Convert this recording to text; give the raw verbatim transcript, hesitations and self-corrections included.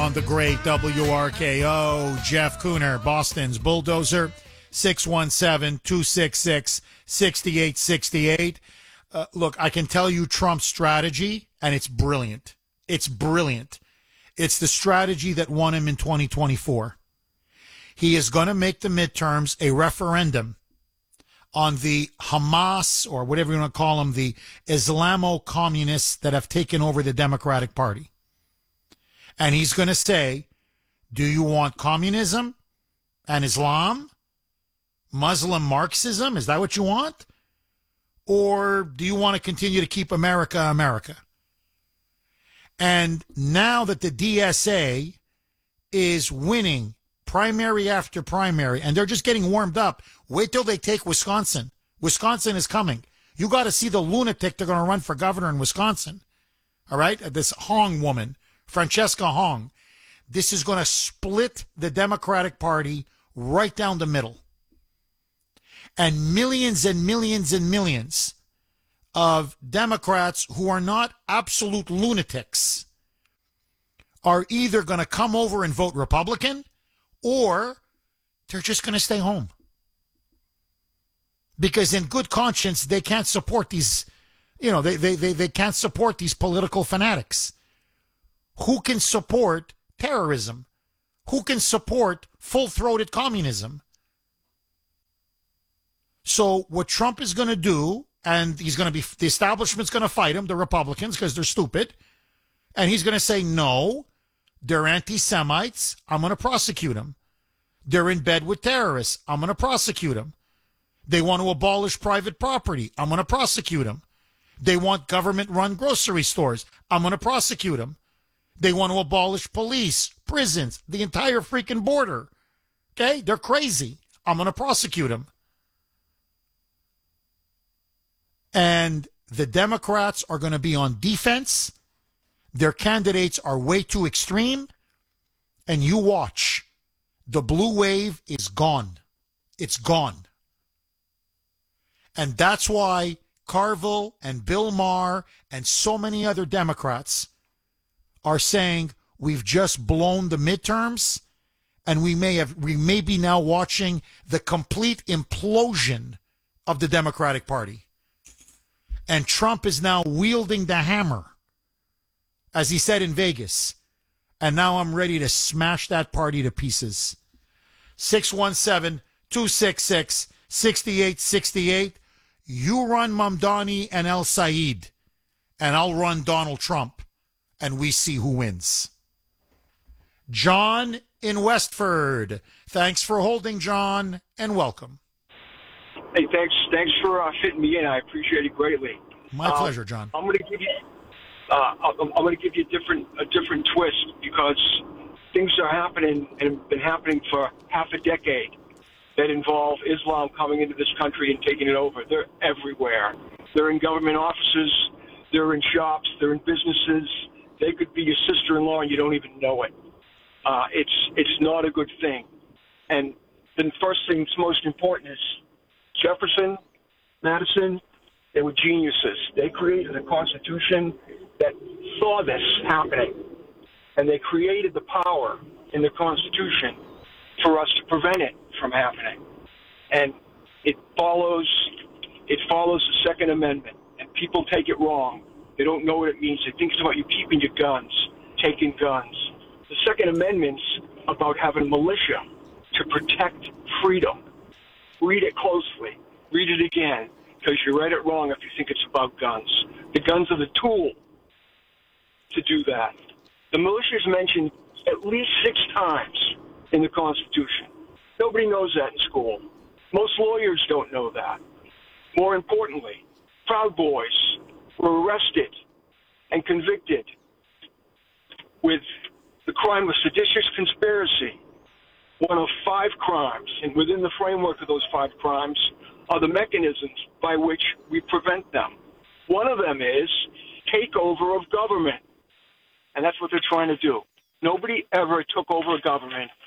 on the great W R K O. Jeff Cooner, Boston's Bulldozer, six one seven, two six six, six eight six eight. Uh, look, I can tell you Trump's strategy, and it's brilliant. It's brilliant. It's the strategy that won him in twenty twenty-four. He is going to make the midterms a referendum on the Hamas, or whatever you want to call them, the Islamo-communists that have taken over the Democratic Party. And he's going to say, do you want communism and Islam? Muslim Marxism? Is that what you want? Or do you want to continue to keep America, America? And now that the D S A is winning primary after primary, and they're just getting warmed up, wait till they take Wisconsin. Wisconsin is coming. You got to see the lunatic they're going to run for governor in Wisconsin. All right? This Hong woman, Francesca Hong. This is going to split the Democratic Party right down the middle. And millions and millions and millions of Democrats who are not absolute lunatics are either going to come over and vote Republican, or they're just going to stay home. Because in good conscience, they can't support these, you know, they, they, they, they can't support these political fanatics. Who can support terrorism? Who can support full-throated communism? So what Trump is going to do, and he's going to be, the establishment's going to fight him, the Republicans, because they're stupid, and he's going to say, no, they're anti-Semites, I'm going to prosecute them. They're in bed with terrorists, I'm going to prosecute them. They want to abolish private property, I'm going to prosecute them. They want government-run grocery stores, I'm going to prosecute them. They want to abolish police, prisons, the entire freaking border. Okay? They're crazy. I'm going to prosecute them. And the Democrats are going to be on defense. Their candidates are way too extreme. And you watch. The blue wave is gone. It's gone. And that's why Carville and Bill Maher and so many other Democrats are saying we've just blown the midterms, and we may have we may be now watching the complete implosion of the Democratic Party. And Trump is now wielding the hammer, as he said in Vegas. And now I'm ready to smash that party to pieces. six one seven, two six six, six eight six eight. You run Mamdani and El Said, and I'll run Donald Trump, and we see who wins. John in Westford. Thanks for holding, John, and welcome. Hey, thanks. Thanks for uh, fitting me in. I appreciate it greatly. My uh, pleasure, John. I'm going to give you. Uh, I'm, I'm going to give you a different, a different twist, because things are happening and have been happening for half a decade that involve Islam coming into this country and taking it over. They're everywhere. They're in government offices. They're in shops. They're in businesses. They could be your sister-in-law and you don't even know it. Uh, it's it's not a good thing. And the first thing that's most important is Jefferson, Madison, they were geniuses. They created a Constitution that saw this happening. And they created the power in the Constitution for us to prevent it from happening. And it follows it follows the Second Amendment. And people take it wrong. They don't know what it means. They think it's about you keeping your guns, taking guns. The Second Amendment's about having militia to protect freedom. Read it closely. Read it again, because you read it wrong if you think it's about guns. The guns are the tool to do that. The militia is mentioned at least six times in the Constitution. Nobody knows that in school. Most lawyers don't know that. More importantly, Proud Boys were arrested and convicted with the crime of seditious conspiracy, one of five crimes. And within the framework of those five crimes are the mechanisms by which we prevent them. One of them is takeover of government. And that's what they're trying to do. Nobody ever took over a government